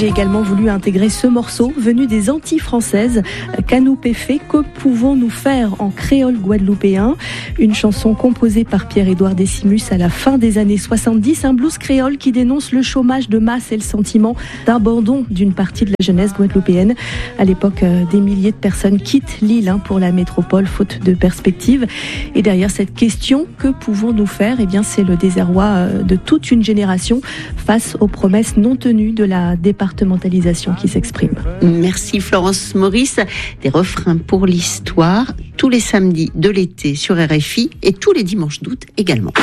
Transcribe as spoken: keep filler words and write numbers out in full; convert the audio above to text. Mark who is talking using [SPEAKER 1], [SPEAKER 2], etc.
[SPEAKER 1] j'ai également voulu intégrer ce morceau venu des Antilles françaises. Qu'a-nous fait, que pouvons-nous faire en créole guadeloupéen? Une chanson composée par Pierre-Édouard Décimus à la fin des années soixante-dix, un blues créole qui dénonce le chômage de masse et le sentiment d'abandon d'une partie de la jeunesse guadeloupéenne. À l'époque, des milliers de personnes quittent l'île hein, pour la métropole faute de perspective. Et derrière cette question, que pouvons-nous faire? Eh bien, c'est le désarroi de toute une génération face aux promesses non tenues de la départementalisation qui s'exprime.
[SPEAKER 2] Merci Florence Maurice. Des refrains pour l'histoire tous les samedis de l'été sur R F I et tous les dimanches d'août également.